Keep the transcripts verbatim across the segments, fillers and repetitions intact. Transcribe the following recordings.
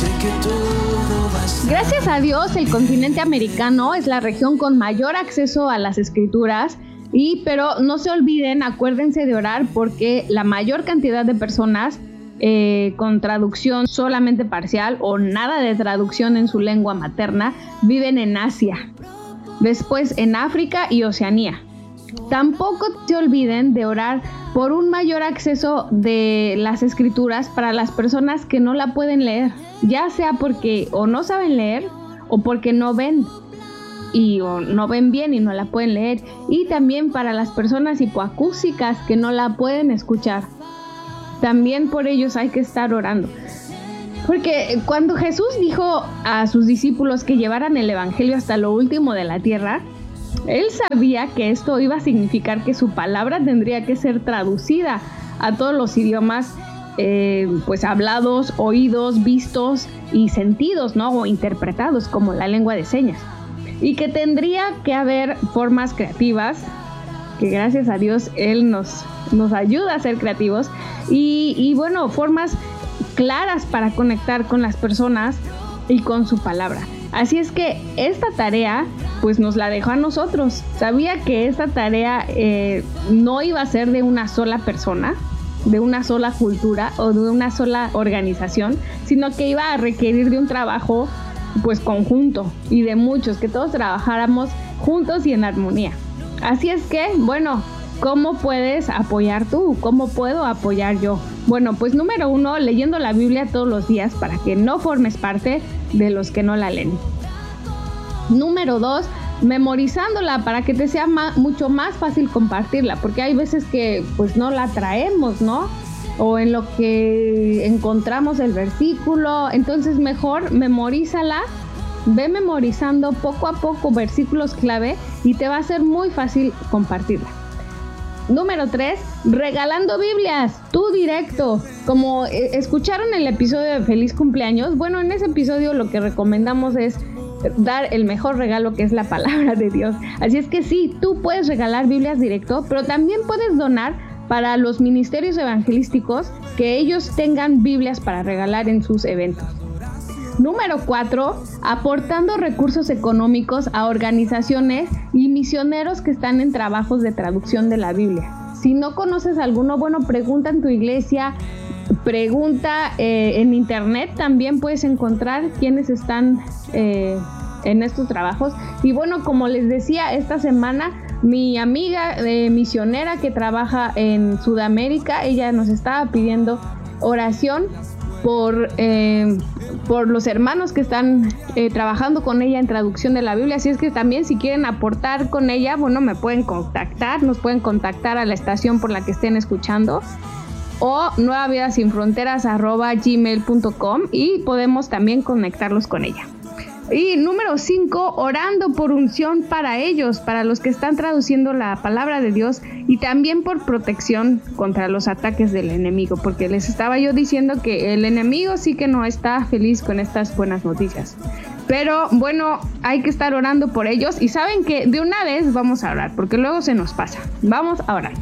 Gracias a Dios, el continente americano es la región con mayor acceso a las escrituras, y pero no se olviden, acuérdense de orar, porque la mayor cantidad de personas eh, con traducción solamente parcial o nada de traducción en su lengua materna viven en Asia, después en África y Oceanía. Tampoco se olviden de orar por un mayor acceso de las escrituras para las personas que no la pueden leer, ya sea porque o no saben leer o porque no ven y o no ven bien y no la pueden leer, y también para las personas hipoacústicas que no la pueden escuchar. También por ellos hay que estar orando. Porque cuando Jesús dijo a sus discípulos que llevaran el evangelio hasta lo último de la tierra, Él sabía que esto iba a significar que su palabra tendría que ser traducida a todos los idiomas eh, pues hablados, oídos, vistos y sentidos, ¿no? O interpretados, como la lengua de señas. Y que tendría que haber formas creativas, que gracias a Dios Él nos, nos ayuda a ser creativos, y, y bueno, formas claras para conectar con las personas y con su palabra. Así es que esta tarea pues nos la dejó a nosotros. Sabía que esta tarea eh, no iba a ser de una sola persona, de una sola cultura o de una sola organización, sino que iba a requerir de un trabajo pues conjunto y de muchos, que todos trabajáramos juntos y en armonía. Así es que, bueno, ¿cómo puedes apoyar tú? ¿Cómo puedo apoyar yo? Bueno, pues número uno, leyendo la Biblia todos los días para que no formes parte de los que no la leen. Número dos, memorizándola para que te sea más, mucho más fácil compartirla, porque hay veces que pues no la traemos, ¿no? O en lo que encontramos el versículo. Entonces mejor memorízala, ve memorizando poco a poco versículos clave y te va a ser muy fácil compartirla. Número tres, regalando Biblias, tú directo. Como escucharon el episodio de Feliz Cumpleaños, bueno, en ese episodio lo que recomendamos es dar el mejor regalo, que es la palabra de Dios. Así es que sí, tú puedes regalar Biblias directo, pero también puedes donar para los ministerios evangelísticos, que ellos tengan Biblias para regalar en sus eventos. Número cuatro, aportando recursos económicos a organizaciones y misioneros que están en trabajos de traducción de la Biblia. Si no conoces alguno, bueno, pregunta en tu iglesia, pregunta eh, en internet, también puedes encontrar quienes están eh, en estos trabajos. Y bueno, como les decía, esta semana mi amiga eh, misionera que trabaja en Sudamérica, ella nos estaba pidiendo oración por, eh, por los hermanos que están eh, trabajando con ella en traducción de la Biblia. Así es que también, si quieren aportar con ella, bueno, me pueden contactar, nos pueden contactar a la estación por la que estén escuchando, o nueva vida sin fronteras arroba gmail punto com, y podemos también conectarlos con ella. Y número cinco, orando por unción para ellos, para los que están traduciendo la palabra de Dios, y también por protección contra los ataques del enemigo, porque les estaba yo diciendo que el enemigo sí que no está feliz con estas buenas noticias. Pero bueno, hay que estar orando por ellos, y saben que de una vez vamos a orar, porque luego se nos pasa. Vamos a orar.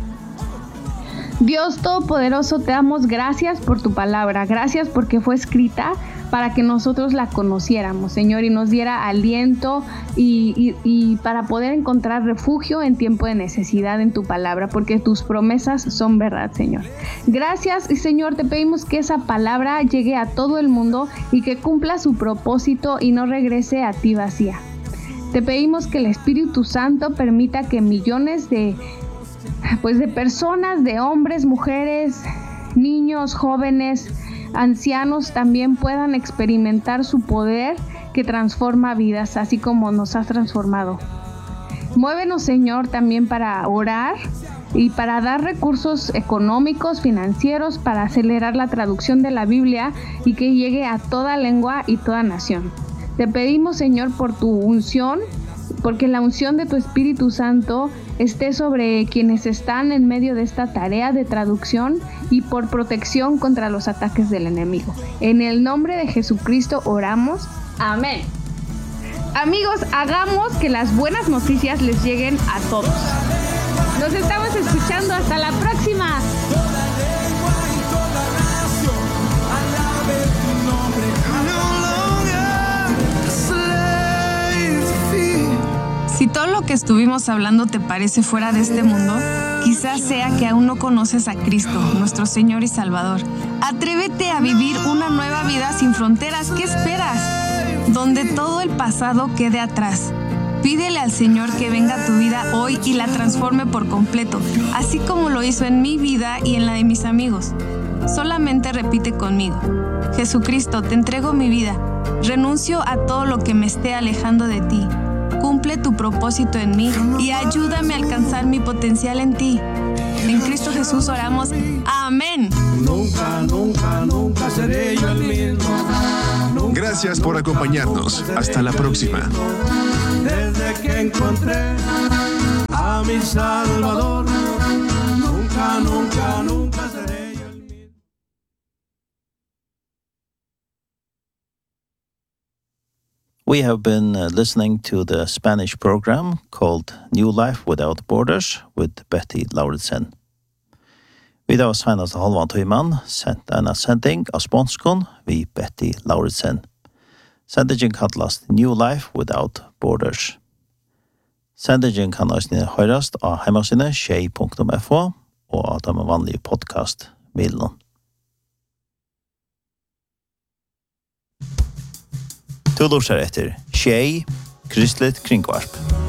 Dios Todopoderoso, te damos gracias por tu palabra, gracias porque fue escrita para que nosotros la conociéramos, Señor, y nos diera aliento y, y, y para poder encontrar refugio en tiempo de necesidad en tu palabra, porque tus promesas son verdad, Señor. Gracias, y Señor, te pedimos que esa palabra llegue a todo el mundo y que cumpla su propósito y no regrese a ti vacía. Te pedimos que el Espíritu Santo permita que millones de pues de personas, de hombres, mujeres, niños, jóvenes, ancianos también puedan experimentar su poder que transforma vidas, así como nos has transformado. Muévenos, Señor, también para orar y para dar recursos económicos, financieros, para acelerar la traducción de la Biblia y que llegue a toda lengua y toda nación. Te pedimos, Señor, por tu unción, porque la unción de tu Espíritu Santo esté sobre quienes están en medio de esta tarea de traducción, y por protección contra los ataques del enemigo. En el nombre de Jesucristo oramos. Amén. Amigos, hagamos que las buenas noticias les lleguen a todos. Nos estamos escuchando. Hasta la próxima. Toda lengua y toda nación alabe tu nombre. que estuvimos hablando te parece fuera de este mundo, quizás sea que aún no conoces a Cristo, nuestro Señor y Salvador. Atrévete a vivir una nueva vida sin fronteras. ¿Qué esperas? Donde todo el pasado quede atrás. Pídele al Señor que venga a tu vida hoy y la transforme por completo, así como lo hizo en mi vida y en la de mis amigos. Solamente repite conmigo: Jesucristo, te entrego mi vida. Renuncio a todo lo que me esté alejando de ti. Cumple tu propósito en mí y ayúdame a alcanzar mi potencial en ti. En Cristo Jesús oramos. Amén. Nunca, nunca, nunca seré yo el mismo. Gracias por acompañarnos. Hasta la próxima. Desde que encontré a mi Salvador, nunca, nunca, nunca seré yo el mismo. We have been uh, listening to the Spanish program called New Life Without Borders with Betty Lauritsen. Vi da senast halvan timan sendt en sending av sponskon vi Betty Lauritsen. Sendingen kallast New Life Without Borders. Sendingen kan også høyrast av heimasinne tjei punktum f o og av de vanlige podcast-midlene. Du lurer etter Tjei Kristelig Kringvarp.